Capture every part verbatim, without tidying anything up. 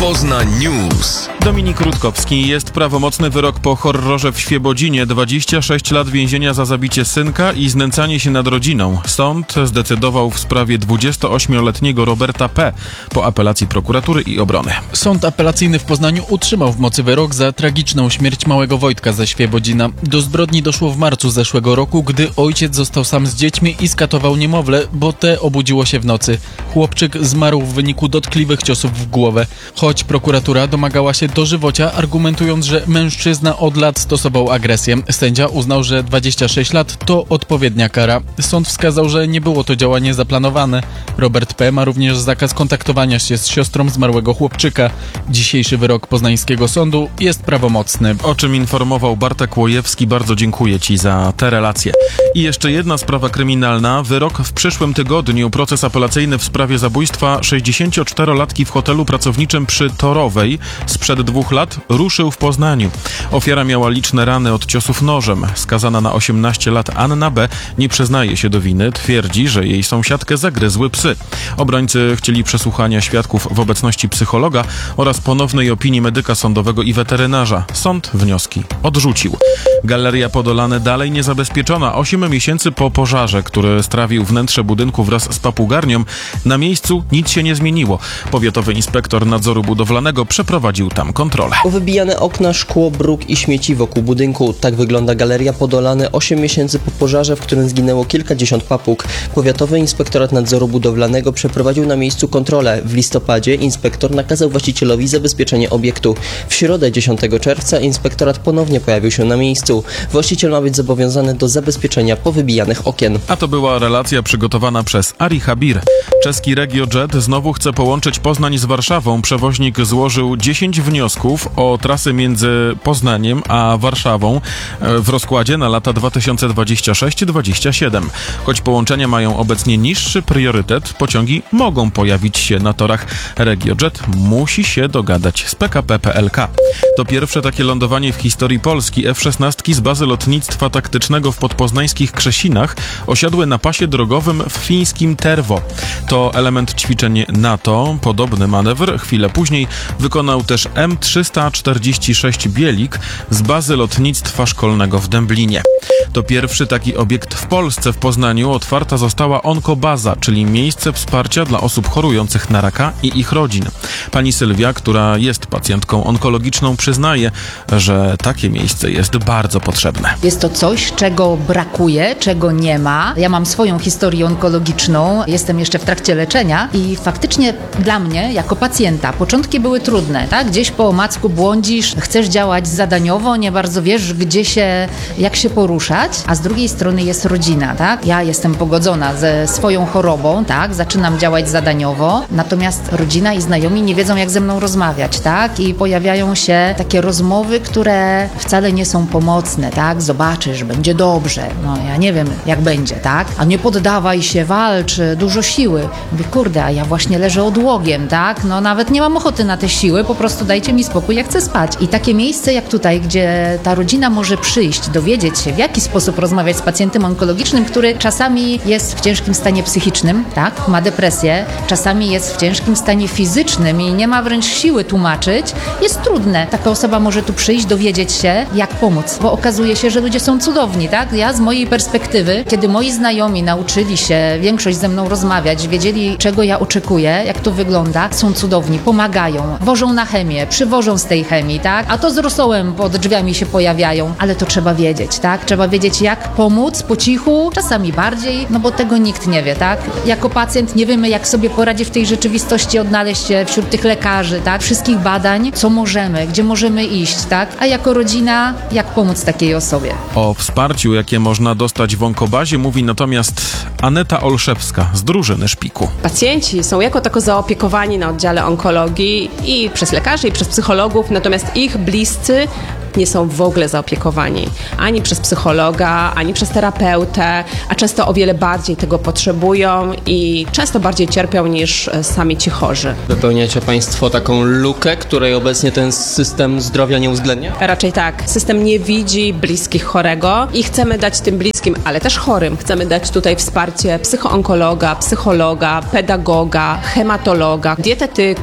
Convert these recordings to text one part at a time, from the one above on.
Poznań News. Dominik Rutkowski. Jest prawomocny wyrok po horrorze w Świebodzinie. dwadzieścia sześć lat więzienia za zabicie synka i znęcanie się nad rodziną. Sąd zdecydował w sprawie dwudziestoośmioletniego Roberta P. po apelacji prokuratury i obrony. Sąd apelacyjny w Poznaniu utrzymał w mocy wyrok za tragiczną śmierć małego Wojtka ze Świebodzina. Do zbrodni doszło w marcu zeszłego roku, gdy ojciec został sam z dziećmi i skatował niemowlę, bo te obudziło się w nocy. Chłopczyk zmarł w wyniku dotkliwych ciosów w głowę. Choć prokuratura domagała się dożywocia, argumentując, że mężczyzna od lat stosował agresję. Sędzia uznał, że dwadzieścia sześć lat to odpowiednia kara. Sąd wskazał, że nie było to działanie zaplanowane. Robert P. ma również zakaz kontaktowania się z siostrą zmarłego chłopczyka. Dzisiejszy wyrok poznańskiego sądu jest prawomocny. O czym informował Bartek Łojewski. Bardzo dziękuję Ci za te relacje. I jeszcze jedna sprawa kryminalna. Wyrok w przyszłym tygodniu. Proces apelacyjny w sprawie zabójstwa sześćdziesięcioczterolatki w hotelu pracowniczym przy Torowej sprzed dwóch lat ruszył w Poznaniu. Ofiara miała liczne rany od ciosów nożem. Skazana na osiemnaście lat Anna B. nie przyznaje się do winy. Twierdzi, że jej sąsiadkę zagryzły psy. Obrońcy chcieli przesłuchania świadków w obecności psychologa oraz ponownej opinii medyka sądowego i weterynarza. Sąd wnioski odrzucił. Galeria Podolane dalej niezabezpieczona. Osiem miesięcy po pożarze, który strawił wnętrze budynku wraz z papugarnią, na miejscu nic się nie zmieniło. Powiatowy inspektor nadzoru budowlanego przeprowadził tam kontrolę. Wybijane okna, szkło, bruk i śmieci wokół budynku. Tak wygląda Galeria Podolane osiem miesięcy po pożarze, w którym zginęło kilkadziesiąt papug. Powiatowy inspektorat nadzoru budowlanego przeprowadził na miejscu kontrolę. W listopadzie inspektor nakazał właścicielowi zabezpieczenie obiektu. W środę dziesiątego czerwca inspektorat ponownie pojawił się na miejscu. Właściciel ma być zobowiązany do zabezpieczenia powybijanych okien. A to była relacja przygotowana przez Ari Habir. Czeski RegioJet znowu chce połączyć Poznań z Warszawą. Przewoźnik złożył dziesięć wniosków o trasy między Poznaniem a Warszawą w rozkładzie na lata dwa tysiące dwudziesty szósty do dwudziestego siódmego. Choć połączenia mają obecnie niższy priorytet, pociągi mogą pojawić się na torach. RegioJet musi się dogadać z P K P P L K. To pierwsze takie lądowanie w historii Polski. F szesnaście z bazy lotnictwa taktycznego w podpoznańskich Krzesinach osiadły na pasie drogowym w fińskim Tervo. To element ćwiczeń NATO. Podobny manewr chwilę później wykonał też M trzysta czterdzieści sześć Bielik z bazy lotnictwa szkolnego w Dęblinie. To pierwszy taki obiekt w Polsce. W Poznaniu otwarta została Onkobaza, czyli miejsce wsparcia dla osób chorujących na raka i ich rodzin. Pani Sylwia, która jest pacjentką onkologiczną, przyznaje, że takie miejsce jest bardzo potrzebne. Jest to coś, czego brakuje, czego nie ma. Ja mam swoją historię onkologiczną, jestem jeszcze w trakcie leczenia i faktycznie dla mnie, jako pacjenta, początki były trudne, tak? Gdzieś po omacku błądzisz, chcesz działać zadaniowo, nie bardzo wiesz, gdzie się, jak się poruszać, a z drugiej strony jest rodzina, tak? Ja jestem pogodzona ze swoją chorobą, tak? Zaczynam działać zadaniowo, natomiast rodzina i znajomi nie wiedzą, jak ze mną rozmawiać, tak? I pojawiają się takie rozmowy, które wcale nie są pomocne, tak? Zobaczysz, będzie dobrze. No ja nie wiem, jak będzie, tak? A nie poddawaj się, walcz, dużo siły. Mówię, kurde, a ja właśnie leżę odłogiem, tak? No nawet nie mam ochoty na te siły, po prostu dajcie mi spokój, ja chcę spać. I takie miejsce jak tutaj, gdzie ta rodzina może przyjść, dowiedzieć się, w jaki sposób rozmawiać z pacjentem onkologicznym, który czasami jest w ciężkim stanie psychicznym, tak? Ma depresję, czasami jest w ciężkim stanie fizycznym i nie ma wręcz siły tłumaczyć, jest trudne. Taka osoba może tu przyjść, dowiedzieć się, jak pomóc, bo okazuje się, że ludzie są cudowni, tak? Ja z mojej perspektywy, kiedy moi znajomi nauczyli się większość ze mną rozmawiać, wiedzieli, czego ja oczekuję, jak to wygląda, są cudowni, pomagają, wożą na chemię, przywożą z tej chemii, tak? A to z rosołem pod drzwiami się pojawiają, ale to trzeba wiedzieć, tak? Trzeba wiedzieć, jak pomóc po cichu, czasami bardziej, no bo tego nikt nie wie, tak? Jako pacjent nie wiemy, jak sobie poradzić w tej rzeczywistości, odnaleźć się wśród tych lekarzy, tak? Wszystkich badań, co możemy, gdzie możemy iść, tak? A jako rodzina, jak pomóc takiej osobie. O wsparciu, jakie można dostać w Onkobazie, mówi natomiast Aneta Olszewska z drużyny Szpiku. Pacjenci są jako tako zaopiekowani na oddziale onkologii i przez lekarzy, i przez psychologów, natomiast ich bliscy nie są w ogóle zaopiekowani ani przez psychologa, ani przez terapeutę, a często o wiele bardziej tego potrzebują i często bardziej cierpią niż sami ci chorzy. Wypełniacie Państwo taką lukę, której obecnie ten system zdrowia nie uwzględnia? Raczej tak. System nie widzi bliskich chorego i chcemy dać tym bliskim, ale też chorym, chcemy dać tutaj wsparcie psychoonkologa, psychologa, pedagoga, hematologa, dietetyka,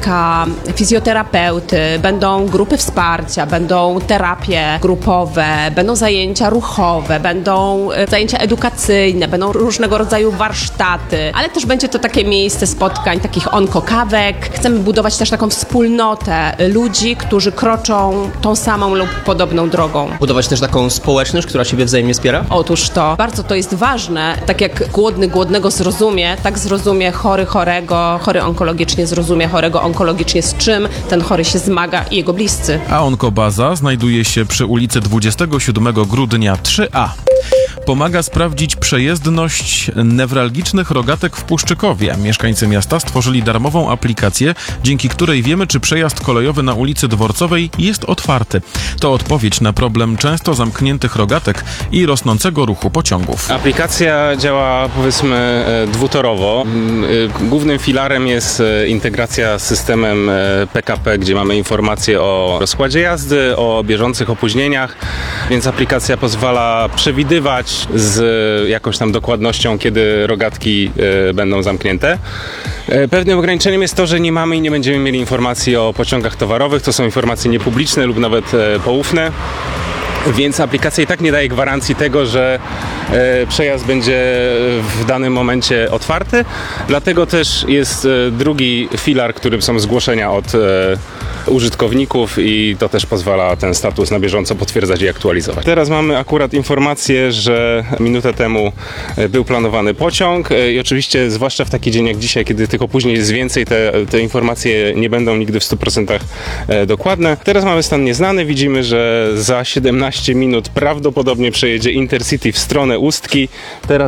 fizjoterapeuty, będą grupy wsparcia, będą terapie grupowe, będą zajęcia ruchowe, będą e, zajęcia edukacyjne, będą różnego rodzaju warsztaty, ale też będzie to takie miejsce spotkań, takich onkokawek. Chcemy budować też taką wspólnotę ludzi, którzy kroczą tą samą lub podobną drogą. Budować też taką społeczność, która siebie wzajemnie wspiera? Otóż to, bardzo to jest ważne. Tak jak głodny głodnego zrozumie, tak zrozumie chory chorego, chory onkologicznie zrozumie chorego onkologicznie, z czym ten chory się zmaga i jego bliscy. A Onkobaza znajduje się przy ulicy dwudziestego siódmego grudnia trzy A. Pomaga sprawdzić przejezdność newralgicznych rogatek w Puszczykowie. Mieszkańcy miasta stworzyli darmową aplikację, dzięki której wiemy, czy przejazd kolejowy na ulicy Dworcowej jest otwarty. To odpowiedź na problem często zamkniętych rogatek i rosnącego ruchu pociągów. Aplikacja działa, powiedzmy, e, dwutorowo. Mm, e, Głównym filarem jest e, integracja z systemem e, P K P, gdzie mamy informacje o rozkładzie jazdy, o bieżących opóźnieniach, więc aplikacja pozwala przewidywać z e, jakąś tam dokładnością, kiedy rogatki e, będą zamknięte. E, Pewnym ograniczeniem jest to, że nie mamy i nie będziemy mieli informacji o pociągach towarowych. To są informacje niepubliczne lub nawet e, poufne. Więc aplikacja i tak nie daje gwarancji tego, że e, przejazd będzie w danym momencie otwarty. Dlatego też jest e, drugi filar, którym są zgłoszenia od e, użytkowników i to też pozwala ten status na bieżąco potwierdzać i aktualizować. Teraz mamy akurat informację, że minutę temu e, był planowany pociąg e, i oczywiście zwłaszcza w taki dzień jak dzisiaj, kiedy tych opóźnień jest więcej, te, te informacje nie będą nigdy w stu procentach e, dokładne. Teraz mamy stan nieznany. Widzimy, że za siedemnaście minut prawdopodobnie przejedzie Intercity w stronę Ustki. Teraz